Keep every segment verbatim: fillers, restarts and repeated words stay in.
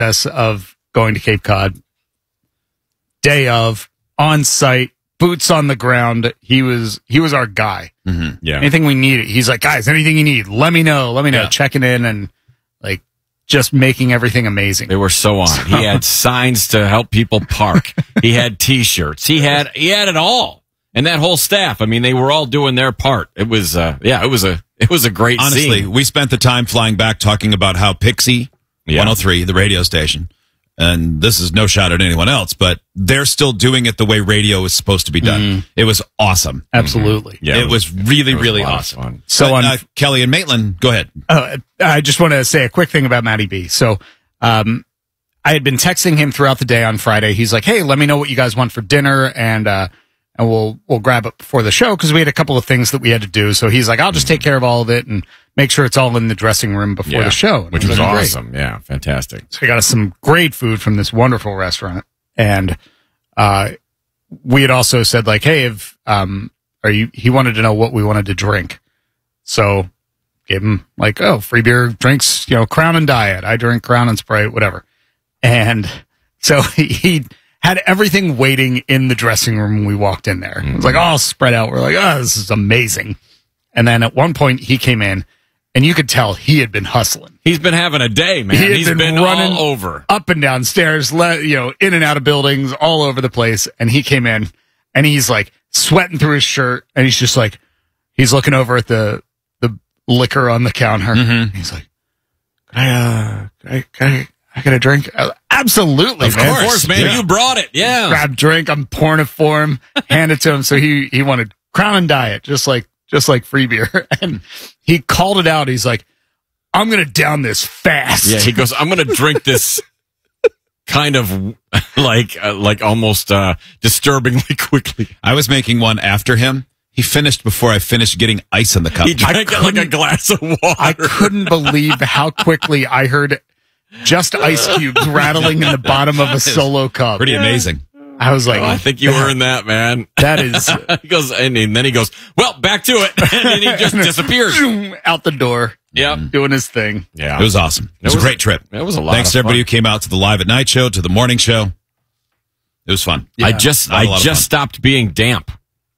process of going to Cape Cod. Day of, on site, boots on the ground. He was he was our guy. Mm-hmm. Yeah. Anything we needed. He's like, guys, anything you need, let me know. Let me know. Yeah. Checking in and like just making everything amazing. They were so on. So, he had signs to help people park. He had T-shirts. He had he had it all. And that whole staff. I mean, they were all doing their part. It was uh, yeah, it was a it was a great Honestly, scene. we spent the time flying back talking about how Pixie Yeah. one oh three, the radio station, and this is no shot at anyone else, but they're still doing it the way radio is supposed to be done. Mm. It was awesome. Absolutely. Yeah, it, was, really, it was really a lot of awesome. fun. So But, on uh, Kelly and Maitland, go ahead. Uh, I just want to say a quick thing about Matty B. So, um, I had been texting him throughout the day on Friday. He's like, "Hey, let me know what you guys want for dinner, and uh, and we'll we'll grab it before the show because we had a couple of things that we had to do." So he's like, "I'll just take care of all of it and make sure it's all in the dressing room before Yeah, the show," and which I was like, "Great." awesome. Yeah, fantastic. So we got us some great food from this wonderful restaurant, and uh, we had also said like, "Hey, if um, are you?" He wanted to know what we wanted to drink, so gave him like, "Oh, free beer drinks, you know, Crown and Diet. I drink Crown and Sprite, whatever." And so he, he had everything waiting in the dressing room when we walked in there. It was like all spread out. We're like, "Oh, this is amazing." And then at one point he came in, and you could tell he had been hustling. He's been having a day, man. He had He's been been, running all over. up and down stairs, le- you know, in and out of buildings, all over the place. And he came in, and he's like sweating through his shirt, and he's just like, he's looking over at the the liquor on the counter. Mm-hmm. He's like, "Can I, uh, can I, can I, I get a drink?" Uh, Absolutely, Of man. course, man. Yeah. You brought it. Yeah. Grab drink. I'm pouring it for him. Hand it to him. So he he wanted Crown and Diet, just like just like free beer, and he called it out. He's like, "I'm gonna down this fast." Yeah, he goes, "I'm going to drink this kind of like uh, like almost uh, disturbingly quickly." I was making one after him. He finished before I finished getting ice in the cup. He drank it like a glass of water. I couldn't believe how quickly I heard just ice cubes rattling in the bottom of a solo cup. Pretty amazing. I was like, Oh, I think you earned that, man. that is He goes, and then he goes, "Well, back to it," and then he just disappears. out the door, Yep. doing his thing. Yeah, It was awesome. It was, It was a great trip. It was a lot. Thanks of to everybody fun. who came out to the Live at Night show, to the morning show. It was fun. I just, Not a lot I of just fun. stopped being damp.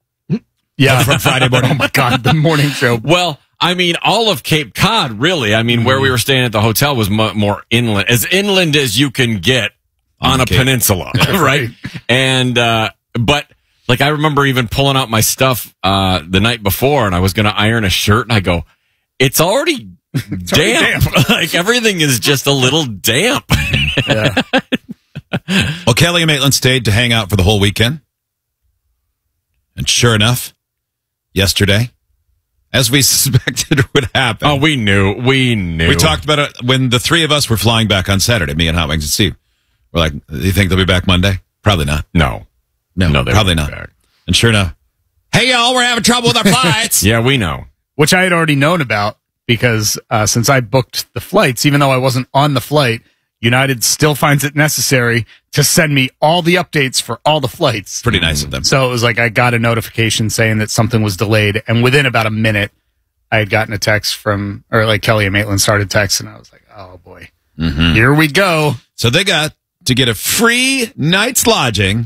Yeah, From Friday morning. Oh my God, the morning show. Well, I mean, all of Cape Cod, really. I mean, where we were staying at the hotel was mu more inland, as inland as you can get on, On a Cape. peninsula, right? And, uh, but like, I remember even pulling out my stuff, uh, the night before, and I was going to iron a shirt, and I go, it's already damp. Like, everything is just a little damp. Yeah. Well, Kelly and Maitland stayed to hang out for the whole weekend. And sure enough, yesterday, as we suspected would happen. Oh, we knew. We knew. We talked about it when the three of us were flying back on Saturday, me and Hot Wings and Steve. We're like, do you think they'll be back Monday? Probably not. No. No, No, they probably won't not. be back. And sure enough, hey, y'all, we're having trouble with our flights. Yeah, we know. Which I had already known about because uh, since I booked the flights, even though I wasn't on the flight, United still finds it necessary to send me all the updates for all the flights. Pretty nice of them. So it was like I got a notification saying that something was delayed, and within about a minute, I had gotten a text from, or like Kelly and Maitland started texting. I was like, "Oh boy, Mm-hmm. here we go." So they got to get a free night's lodging,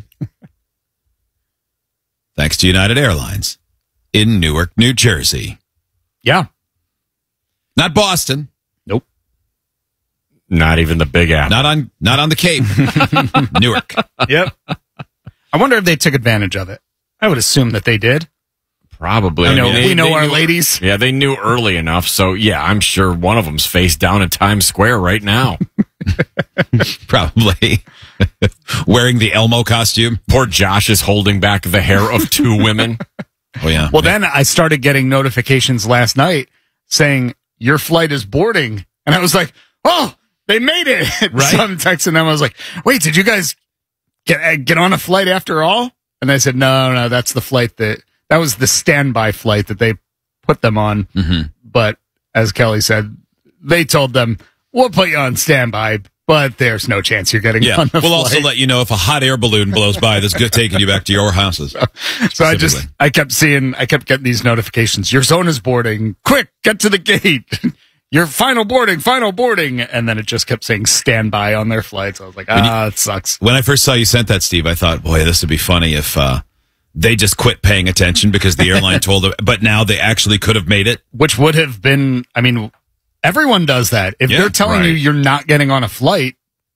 thanks to United Airlines, in Newark, New Jersey. Yeah, Not Boston. nope. Not even the Big Apple. Not on not on the Cape. Newark. Yep. I wonder if they took advantage of it. I would assume that they did. Probably. I know, mean, they- we know they our knew- ladies. Yeah, they knew early enough. So, yeah, I'm sure one of them's face down in Times Square right now. Probably. Wearing the Elmo costume. Poor Josh is holding back the hair of two women. Oh, yeah. Well, then I started getting notifications last night saying your flight is boarding, and I was like, "Oh, they made it!" Right. So I'm texting them. I was like, "Wait, did you guys get uh, get on a flight after all?" And they said, "No, no, that's the flight that that was the standby flight that they put them on." Mm-hmm. But as Kelly said, they told them, "We'll put you on standby, but there's no chance you're getting Yeah. on the We'll flight." also let you know if a hot air balloon blows by that's good taking you back to your houses. So I just, I kept seeing, I kept getting these notifications. Your zone is boarding. Quick, get to the gate. your final boarding, final boarding. And then it just kept saying standby on their flights. I was like, ah, you, it sucks. When I first saw you sent that, Steve, I thought, boy, this would be funny if uh, they just quit paying attention because the airline told them, but now they actually could have made it. Which would have been, I mean, everyone does that. If Yeah, they're telling right. you you're not getting on a flight,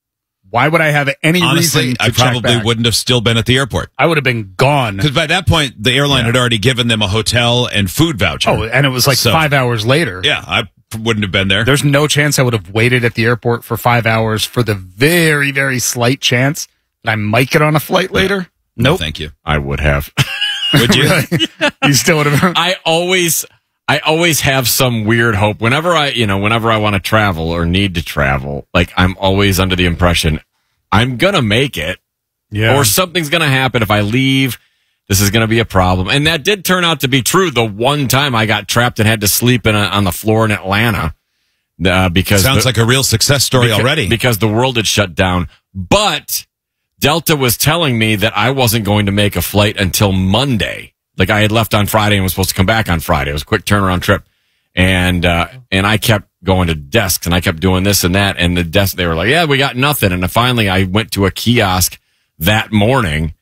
why would I have any Honestly, reason to I check probably back? wouldn't have still been at the airport. I would have been gone. Because by that point, the airline Yeah. had already given them a hotel and food voucher. Oh, and it was like So- five hours later. Yeah, I wouldn't have been there. There's no chance I would have waited at the airport for five hours for the very, very slight chance that I might get on a flight later. No, Nope. thank you. I would have. Would you? Really? You still would have. I always, I always have some weird hope. Whenever I, you know, whenever I want to travel or need to travel, like I'm always under the impression I'm gonna make it, Yeah. or something's gonna happen if I leave. This is gonna be a problem, and that did turn out to be true. The one time I got trapped and had to sleep in a, on the floor in Atlanta uh, because Sounds the, like a real success story beca- already. because the world had shut down. But Delta was telling me that I wasn't going to make a flight until Monday. Like I had left on Friday and was supposed to come back on Friday. It was a quick turnaround trip. And, uh, and I kept going to desks and I kept doing this and that. And the desk, they were like, yeah, we got nothing. And then finally I went to a kiosk that morning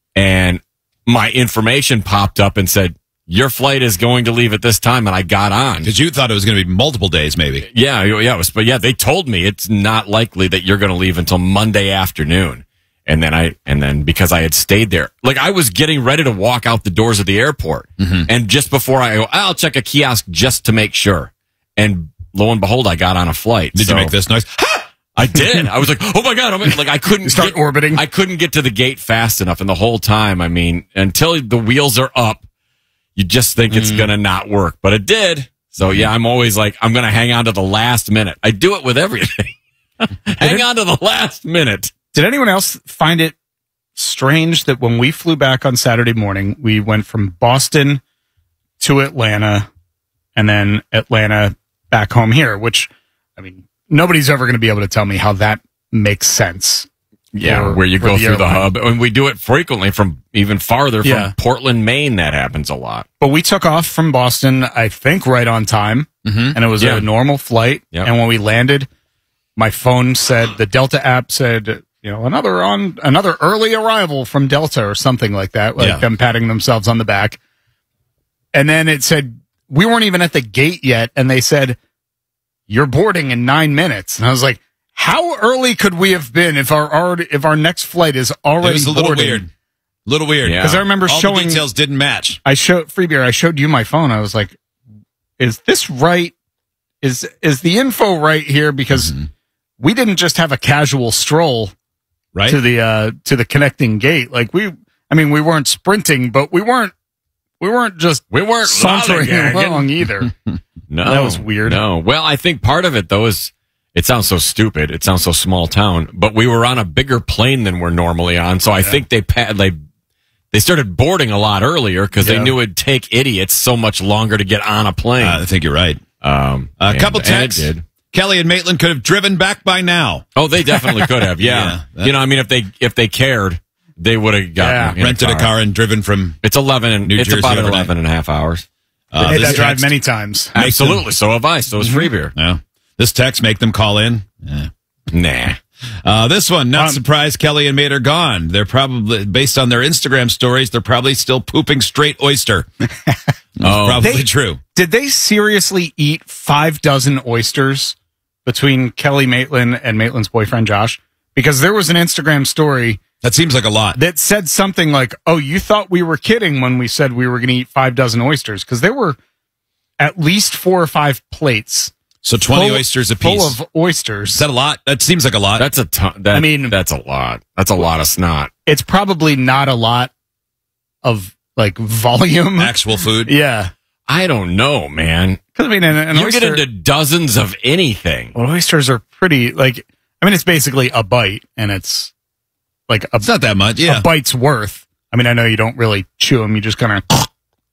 and my information popped up and said, your flight is going to leave at this time. And I got on. Because you thought it was going to be multiple days, maybe. Yeah, yeah, it was, but yeah, they told me it's not likely that you're going to leave until Monday afternoon. And then I, and then because I had stayed there, like I was getting ready to walk out the doors of the airport. Mm-hmm. And just before I go, I'll check a kiosk just to make sure. And lo and behold, I got on a flight. Did So- you make this noise? I did. I was like, oh my God. I'm like, I couldn't Start get, orbiting. I couldn't get to the gate fast enough. And the whole time, I mean, until the wheels are up, you just think it's going to not work, but it did. So yeah, I'm always like, I'm going to hang on to the last minute. I do it with everything. Hang on to the last minute. Did anyone else find it strange that when we flew back on Saturday morning, we went from Boston to Atlanta and then Atlanta back home here, which, I mean, nobody's ever going to be able to tell me how that makes sense. Yeah, for- where you for go through the airline. hub. And we do it frequently from even farther from Yeah. Portland, Maine. That happens a lot. But we took off from Boston, I think, right on time, Mm-hmm. and it was Yeah. a normal flight. Yep. And when we landed, my phone said, the Delta app said, you know, another on another early arrival from Delta or something like that, like Yeah. them patting themselves on the back. And then it said, we weren't even at the gate yet, and they said, you're boarding in nine minutes. And I was like, how early could we have been if our already, if our next flight is already It was a little boarding? weird. A little weird. Yeah. Because I remember All showing the details didn't match. I showed free beer. I showed you my phone. I was like, "Is this right? Is is the info right here?" Because Mm-hmm. we didn't just have a casual stroll Right? to the uh, to the connecting gate. Like we, I mean, we weren't sprinting, but we weren't we weren't just We weren't sauntering lollygagging. along either. No, That was weird. No, well, I think part of it though is it sounds so stupid. It sounds so small town, but we were on a bigger plane than we're normally on, so I think they pa- they they started boarding a lot earlier because Yeah. they knew it'd take idiots so much longer to get on a plane. Uh, I think you're right. um, A and- couple and it texts. did. Kelly and Maitland could have driven back by now. Oh, they definitely could have. Yeah, Yeah, that- you know, I mean, if they if they cared, they would have gotten Yeah. in Rented a car and driven from. It's eleven and New it's Jersey about overnight. eleven and a half hours. Uh, I had this that drive text- many times. Make Absolutely. So have I. So is free beer. Yeah. This text make them call in. Yeah. Nah. Uh, this one, not Um, surprised Kelly and Mate are gone. They're probably, based on their Instagram stories, they're probably still pooping straight oyster. Oh, probably They- true. Did they seriously eat five dozen oysters between Kelly Maitland and Maitland's boyfriend Josh? Because there was an Instagram story That seems like a lot. that said something like, "Oh, you thought we were kidding when we said we were going to eat five dozen oysters," because there were at least four or five plates So twenty full- oysters apiece. full of oysters. Is that a lot? That seems like a lot. That's a ton. That, I mean- that's a lot. That's a lot of snot. It's probably not a lot of like volume. Actual food. Yeah, I don't know, man. because I mean, an, an you oyster, get into dozens of anything. well, oysters are pretty like. I mean, it's basically a bite, and it's like a, It's not that much. Yeah. a bite's worth. I mean, I know you don't really chew them; you just kind of.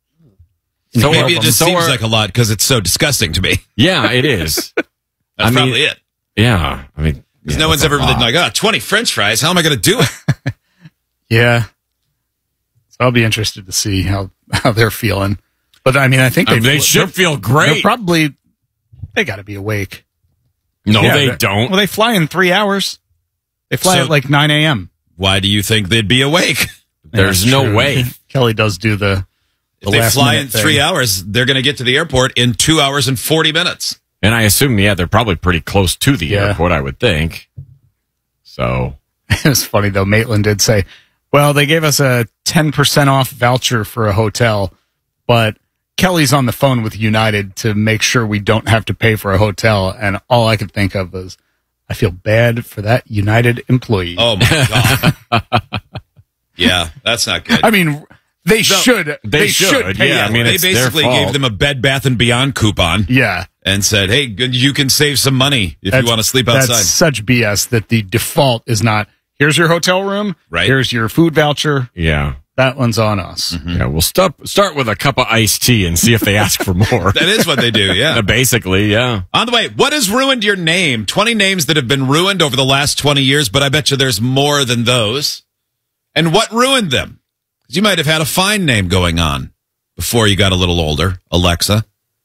So Maybe are- it just so seems are- like a lot because it's so disgusting to me. Yeah, it is. That's I mean, probably it. Yeah, I mean, Because yeah, no one's that's a ever been lot. like, oh, twenty French fries. How am I going to do it? Yeah. So I'll be interested to see how, how they're feeling. But I mean, I think I mean, they, they should feel they're great. probably They got to be awake. No, Yeah, they they- don't. Well, they fly in three hours. They fly So- at like nine a.m. Why do you think they'd be awake? There's Yeah, no true. way. Kelly does do the, the If they last fly minute in thing. three hours, they're going to get to the airport in two hours and forty minutes. And I assume, yeah, they're probably pretty close to the Yeah. airport, I would think. So, It was funny though. Maitland did say, well, they gave us a ten percent off voucher for a hotel, but Kelly's on the phone with United to make sure we don't have to pay for a hotel. And all I could think of was, I feel bad for that United employee. Oh, my God. Yeah, that's not good. I mean, they should. They, should. should, pay yeah, out. I mean, they it's their basically fault. gave them a Bed Bath and Beyond coupon yeah. and said, hey, good, you can save some money if That's- you want to sleep outside. That's such B S that the default is not, here's your hotel room. Right. Here's your food voucher. yeah. That one's on us. Yeah, we'll start, start with a cup of iced tea and see if they ask for more. That is what they do, yeah. Uh, Basically, yeah. On the way, what has ruined your name? twenty names that have been ruined over the last twenty years, but I bet you there's more than those. And what ruined them? Because you might have had a fine name going on before you got a little older. Alexa.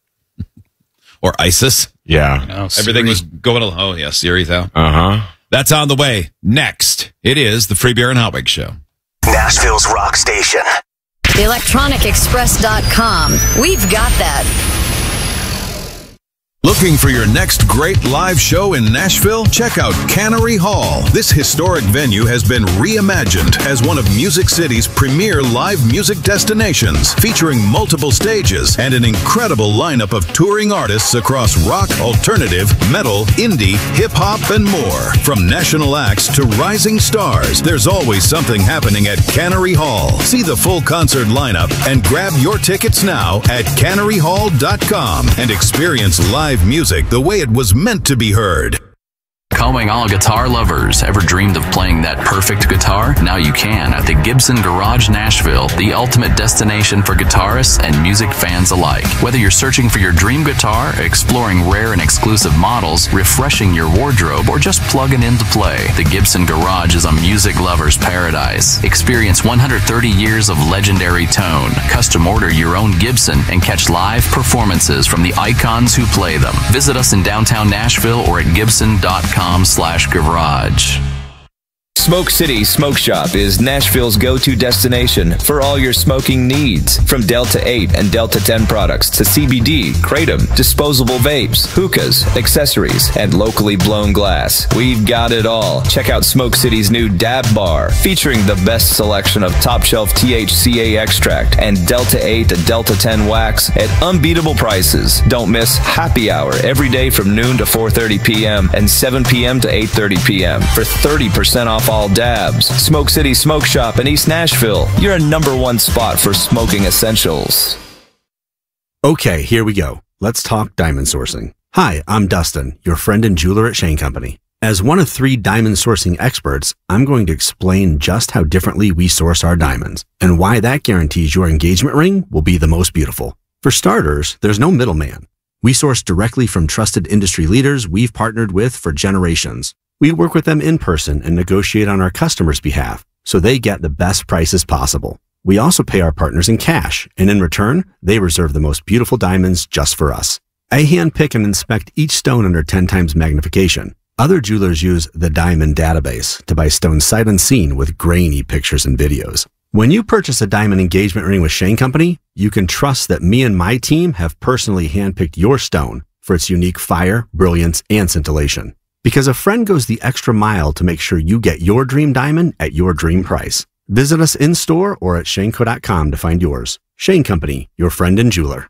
Or ISIS. Yeah. Oh, Everything Siri. was going along. Oh, yeah, Siri, though. Uh-huh. That's on the way. Next, it is the Free Beer and Hotwig Show. Nashville's rock station. electronic express dot com. We've got that. Looking for your next great live show in Nashville? Check out Cannery Hall. This historic venue has been reimagined as one of Music City's premier live music destinations, featuring multiple stages and an incredible lineup of touring artists across rock, alternative, metal, indie, hip-hop, and more. From national acts to rising stars, there's always something happening at Cannery Hall. See the full concert lineup and grab your tickets now at cannery hall dot com and experience live music the way it was meant to be heard. Calling all guitar lovers. Ever dreamed of playing that perfect guitar? Now you can at the Gibson Garage Nashville, the ultimate destination for guitarists and music fans alike. Whether you're searching for your dream guitar, exploring rare and exclusive models, refreshing your wardrobe, or just plugging in to play, the Gibson Garage is a music lover's paradise. Experience one hundred thirty years of legendary tone. Custom order your own Gibson and catch live performances from the icons who play them. Visit us in downtown Nashville or at gibson dot com slash garage. Smoke City Smoke Shop is Nashville's go-to destination for all your smoking needs. From Delta eight and Delta ten products to C B D, Kratom, disposable vapes, hookahs, accessories, and locally blown glass. We've got it all. Check out Smoke City's new Dab Bar, featuring the best selection of top-shelf T H C A extract and Delta eight to Delta ten wax at unbeatable prices. Don't miss Happy Hour every day from noon to four thirty p.m. and seven p.m. to eight thirty p.m. for thirty percent off all dabs. Smoke City Smoke Shop in East Nashville. You're a number one spot for smoking essentials. Okay, here we go. Let's talk diamond sourcing. Hi, I'm Dustin, your friend and jeweler at Shane Company. As one of three diamond sourcing experts, I'm going to explain just how differently we source our diamonds and why that guarantees your engagement ring will be the most beautiful. For starters, there's no middleman. We source directly from trusted industry leaders we've partnered with for generations. We work with them in person and negotiate on our customers' behalf so they get the best prices possible. We also pay our partners in cash, and in return, they reserve the most beautiful diamonds just for us. I handpick and inspect each stone under ten times magnification. Other jewelers use the Diamond Database to buy stones sight unseen with grainy pictures and videos. When you purchase a diamond engagement ring with Shane Company, you can trust that me and my team have personally handpicked your stone for its unique fire, brilliance, and scintillation. Because a friend goes the extra mile to make sure you get your dream diamond at your dream price. Visit us in-store or at shaneco dot com to find yours. Shane Company, your friend and jeweler.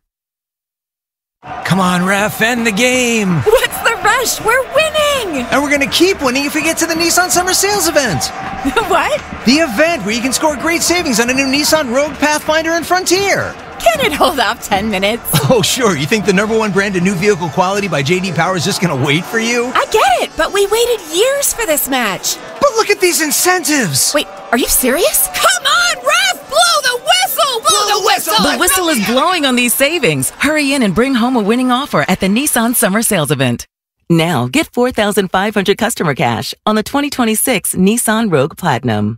Come on, ref, end the game. What's the rush? We're winning. And we're going to keep winning if we get to the Nissan Summer Sales event. What? The event where you can score great savings on a new Nissan Rogue, Pathfinder, and Frontier. Can it hold off ten minutes? Oh, sure. You think the number one brand of new vehicle quality by J D Power is just going to wait for you? I get it, but we waited years for this match. But look at these incentives. Wait, are you serious? Come on, ref! Blow the whistle! Blow, Blow the whistle! The whistle is blowing on these savings. Hurry in and bring home a winning offer at the Nissan Summer Sales event. Now, get four thousand five hundred dollars customer cash on the twenty twenty-six Nissan Rogue Platinum.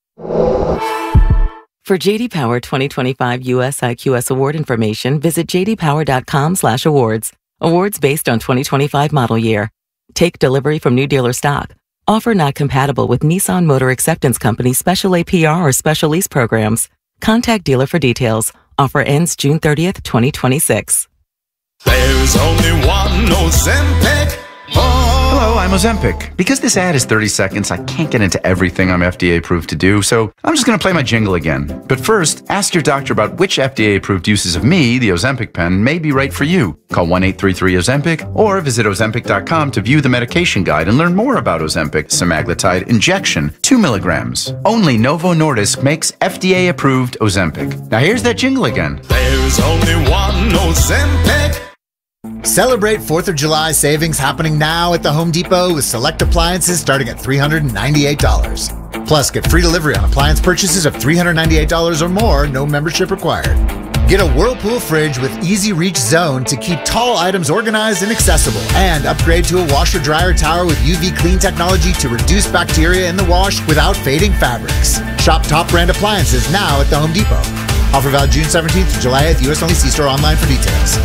For J D Power twenty twenty-five U S I Q S award information, visit j d power dot com slash awards. Awards based on twenty twenty-five model year. Take delivery from new dealer stock. Offer not compatible with Nissan Motor Acceptance Company special A P R or special lease programs. Contact dealer for details. Offer ends June thirtieth, twenty twenty-six. There's only one Ozempic. Hello, I'm Ozempic. Because this ad is thirty seconds, I can't get into everything I'm F D A approved to do, so I'm just going to play my jingle again. But first, ask your doctor about which F D A approved uses of me, the Ozempic pen, may be right for you. Call one eight three three Ozempic or visit Ozempic dot com to view the medication guide and learn more about Ozempic semaglutide injection, two milligrams. Only Novo Nordisk makes F D A approved Ozempic. Now here's that jingle again. There's only one Ozempic. Celebrate fourth of July savings happening now at the Home Depot with select appliances starting at three hundred ninety-eight dollars. Plus, get free delivery on appliance purchases of three hundred ninety-eight dollars or more, no membership required. Get a Whirlpool fridge with Easy Reach Zone to keep tall items organized and accessible. And upgrade to a washer dryer tower with U V clean technology to reduce bacteria in the wash without fading fabrics. Shop top brand appliances now at the Home Depot. Offer valid June seventeenth to July eighth, U S only. See store online for details.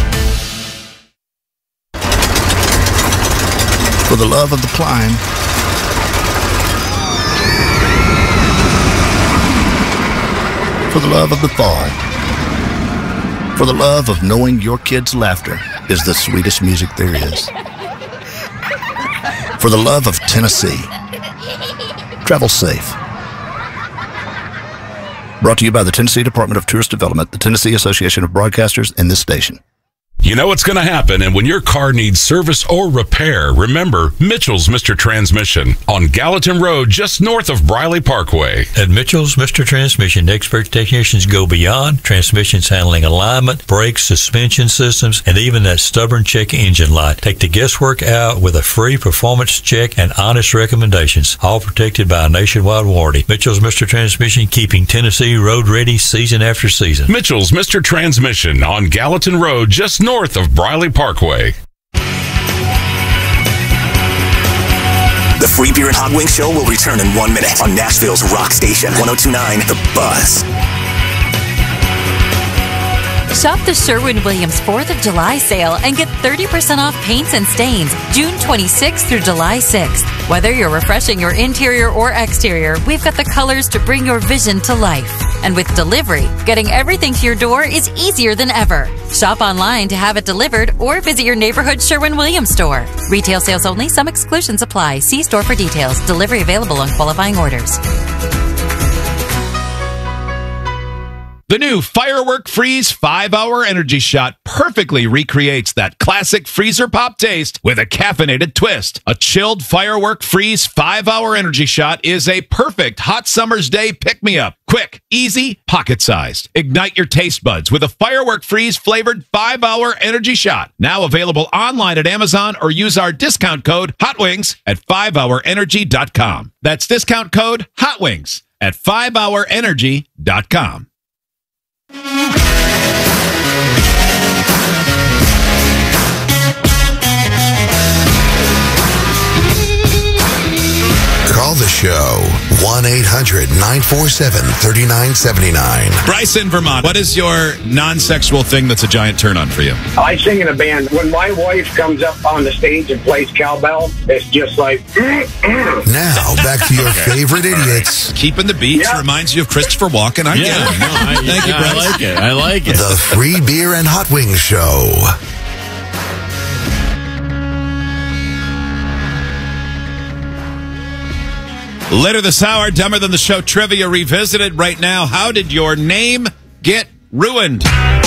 For the love of the climb, for the love of the fall, for the love of knowing your kids' laughter is the sweetest music there is, for the love of Tennessee. Travel safe. Brought to you by the Tennessee Department of Tourist Development, the Tennessee Association of Broadcasters, and this station. You know what's going to happen, and when your car needs service or repair, remember Mitchell's Mister Transmission on Gallatin Road, just north of Briley Parkway. At Mitchell's Mister Transmission, expert technicians go beyond transmissions handling alignment, brakes, suspension systems, and even that stubborn check engine light. Take the guesswork out with a free performance check and honest recommendations, all protected by a nationwide warranty. Mitchell's Mister Transmission, keeping Tennessee road ready season after season. Mitchell's Mister Transmission on Gallatin Road, just north north of Briley Parkway. The Free Beer and Hot Wings Show will return in one minute on Nashville's Rock Station, one oh two point nine The Buzz. Shop the Sherwin-Williams fourth of July sale and get thirty percent off paints and stains June twenty-sixth through July sixth. Whether you're refreshing your interior or exterior, we've got the colors to bring your vision to life. And with delivery, getting everything to your door is easier than ever. Shop online to have it delivered or visit your neighborhood Sherwin-Williams store. Retail sales only. Some exclusions apply. See store for details. Delivery available on qualifying orders. The new Firework Freeze five hour Energy Shot perfectly recreates that classic freezer pop taste with a caffeinated twist. A chilled Firework Freeze five hour Energy Shot is a perfect hot summer's day pick-me-up. Quick, easy, pocket-sized. Ignite your taste buds with a Firework Freeze flavored five hour Energy Shot. Now available online at Amazon or use our discount code HOTWINGS at five hour energy dot com. That's discount code HOTWINGS at five hour energy dot com. Call the show, one eight hundred nine four seven three nine seven nine. Bryce in Vermont, what is your non-sexual thing that's a giant turn-on for you? I sing in a band. When my wife comes up on the stage and plays cowbell, it's just like... Now, back to your favorite idiots. Keeping the beats yep. reminds you of Christopher Walken. I yeah, get it. No, I, Thank yeah, you, Bryce. I like it. I like it. The Free Beer and Hot Wings Show. Later this hour, Dumber Than the Show trivia revisited right now. How did your name get ruined?